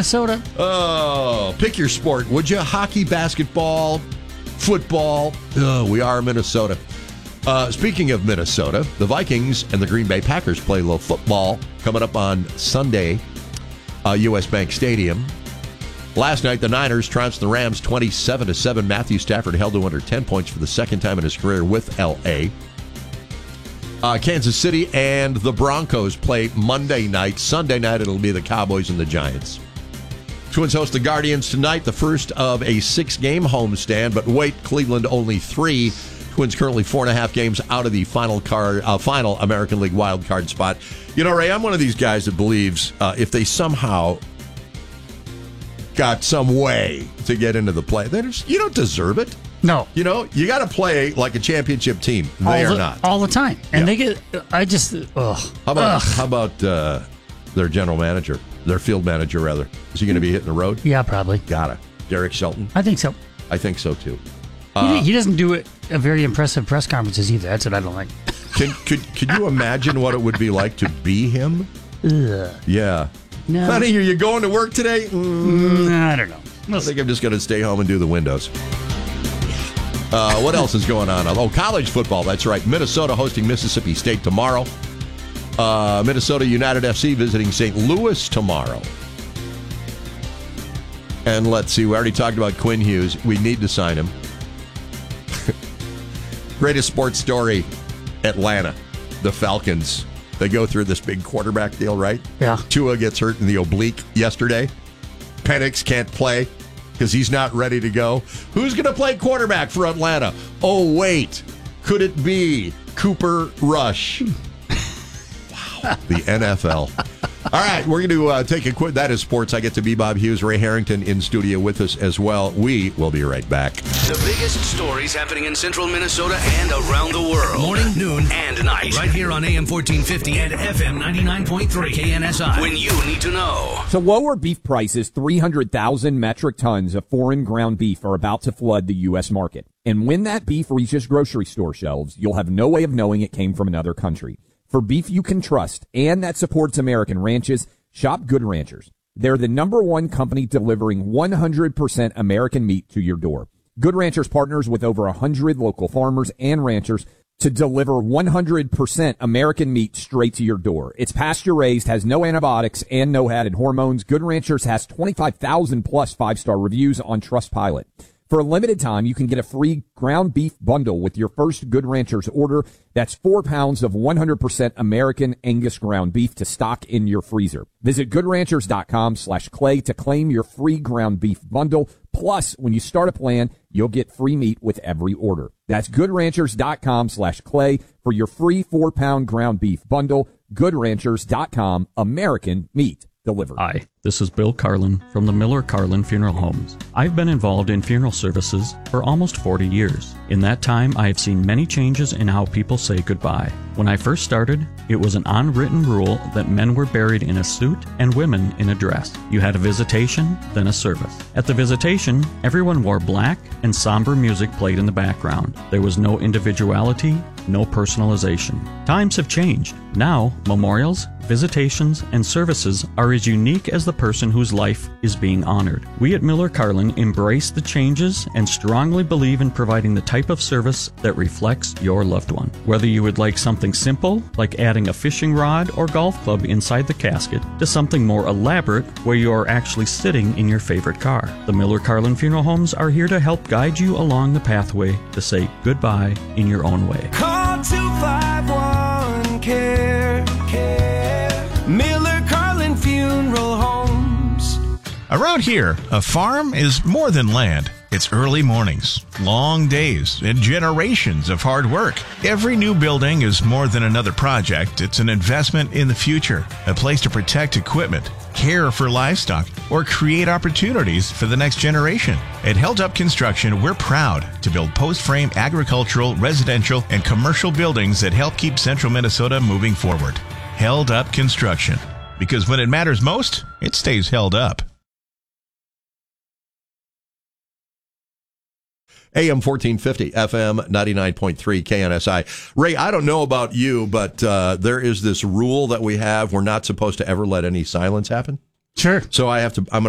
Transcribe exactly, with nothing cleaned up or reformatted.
Minnesota. Oh, pick your sport, would you? Hockey, basketball, football. Oh, we are Minnesota. Uh, speaking of Minnesota, the Vikings and the Green Bay Packers play a little football coming up on Sunday, uh, U S Bank Stadium. Last night, the Niners trounced the Rams twenty-seven to seven. Matthew Stafford held to under ten points for the second time in his career with L A. Uh, Kansas City and the Broncos play Monday night. Sunday night, it'll be the Cowboys and the Giants. Twins host the Guardians tonight, the first of a six-game homestand. But wait, Cleveland only three. Twins currently four and a half games out of the final card, uh, final American League wild card spot. You know, Ray, I'm one of these guys that believes uh, if they somehow got some way to get into the play, they just, you don't deserve it. No. You know, you got to play like a championship team. They all are the, not. All the time. And Yeah. they get, I just, ugh. How about, ugh. how about uh, their general manager, their field manager, rather? Is he going to be hitting the road? Yeah, probably. Gotta. Derek Shelton? I think so. I think so, too. He, Uh, he doesn't do it a very impressive press conferences either. That's what I don't like. can, could, could you imagine what it would be like to be him? Ugh. Yeah. No. Honey, are you going to work today? Mm, Mm, I don't know. I think I'm just going to stay home and do the windows. Uh, what else is going on? Oh, college football. That's right. Minnesota hosting Mississippi State tomorrow. Uh, Minnesota United F C visiting Saint Louis tomorrow. And let's see. We already talked about Quinn Hughes. We need to sign him. Greatest sports story, Atlanta. The Falcons. They go through this big quarterback deal, right? Yeah. Tua gets hurt in the oblique yesterday. Penix can't play because he's not ready to go. Who's going to play quarterback for Atlanta? Oh, wait. Could it be Cooper Rush? Wow. The N F L. All right, we're going to uh, take a quick. That is sports. I get to be Bob Hughes, Ray Harrington in studio with us as well. We will be right back. The biggest stories happening in central Minnesota and around the world. Morning, noon, and night. Right here on A M fourteen fifty and F M ninety-nine point three K N S I. When you need to know. To lower beef prices, three hundred thousand metric tons of foreign ground beef are about to flood the U S market. And when that beef reaches grocery store shelves, you'll have no way of knowing it came from another country. For beef you can trust and that supports American ranches, shop Good Ranchers. They're the number one company delivering one hundred percent American meat to your door. Good Ranchers partners with over one hundred local farmers and ranchers to deliver one hundred percent American meat straight to your door. It's pasture raised, has no antibiotics and no added hormones. Good Ranchers has twenty-five thousand plus five-star reviews on Trustpilot. For a limited time, you can get a free ground beef bundle with your first Good Ranchers order. That's four pounds of one hundred percent American Angus ground beef to stock in your freezer. Visit goodranchers.com slash clay to claim your free ground beef bundle. Plus, when you start a plan, you'll get free meat with every order. That's goodranchers.com slash clay for your free four-pound ground beef bundle. Good-ranchers dot com, American meat delivered. Hi, this is Bill Carlin from the Miller Carlin Funeral Homes. I've been involved in funeral services for almost forty years. In that time, I have seen many changes in how people say goodbye. When I first started, it was an unwritten rule that men were buried in a suit and women in a dress. You had a visitation, then a service. At the visitation, everyone wore black and somber music played in the background. There was no individuality, no personalization. Times have changed. Now, memorials, visitations, and services are as unique as the person whose life is being honored. We at Miller Carlin embrace the changes and strongly believe in providing the type of service that reflects your loved one. Whether you would like something simple, like adding a fishing rod or golf club inside the casket, to something more elaborate, where you are actually sitting in your favorite car. The Miller Carlin Funeral Homes are here to help guide you along the pathway to say goodbye in your own way. Call two five one, care, care. Miller Carlin Funeral Homes. Around here, a farm is more than land. It's early mornings, long days, and generations of hard work. Every new building is more than another project. It's an investment in the future, a place to protect equipment, care for livestock, or create opportunities for the next generation. At Held Up Construction, we're proud to build post-frame agricultural, residential, and commercial buildings that help keep central Minnesota moving forward. Held Up Construction. Because when it matters most, it stays held up. A M fourteen fifty, F M ninety-nine point three, K N S I. Ray, I don't know about you, but uh, there is this rule that we have. We're not supposed to ever let any silence happen. Sure. So I have to, I'm going